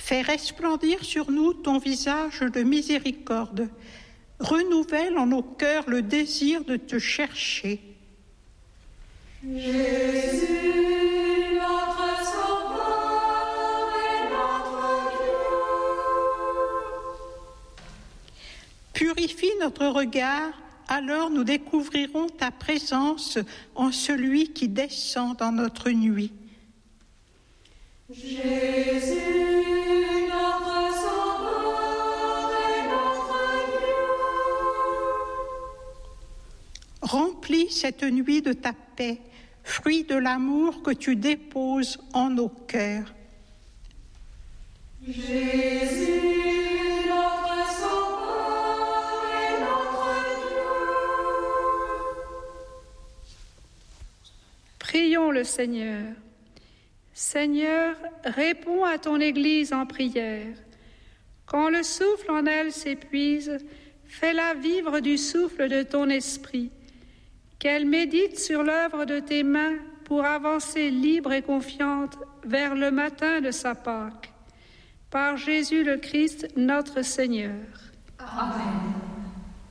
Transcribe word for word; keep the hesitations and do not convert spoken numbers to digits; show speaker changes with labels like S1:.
S1: Fais resplendir sur nous ton visage de miséricorde. Renouvelle en nos cœurs le désir de te chercher.
S2: Jésus, notre Sauveur et notre Dieu.
S1: Purifie notre regard, alors nous découvrirons ta présence en celui qui descend dans notre nuit.
S2: Jésus, notre Sauveur et notre Dieu.
S1: Remplis cette nuit de ta paix, fruit de l'amour que tu déposes en nos cœurs.
S2: Jésus, notre Sauveur et notre Dieu.
S3: Prions le Seigneur. Seigneur, réponds à ton Église en prière. Quand le souffle en elle s'épuise, fais-la vivre du souffle de ton esprit. Qu'elle médite sur l'œuvre de tes mains pour avancer libre et confiante vers le matin de sa Pâque. Par Jésus le Christ, notre Seigneur.
S2: Amen.